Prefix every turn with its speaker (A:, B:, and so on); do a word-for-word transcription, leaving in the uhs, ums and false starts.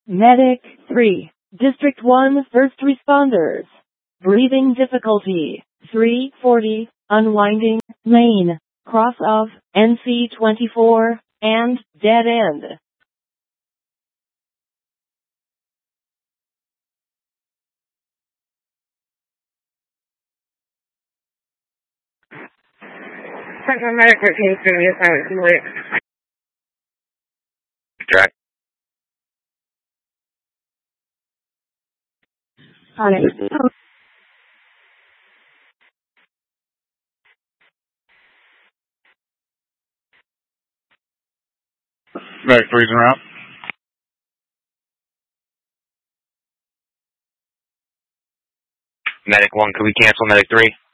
A: Medic three. District one first responders. Breathing difficulty. three forty. Unwinding. Main. Cross of N C twenty-four. And dead end.
B: Central Medic thirteen, student assignment complete.
C: Track.
B: On it.
C: Medic three's en route.
D: Medic one, could we cancel Medic three?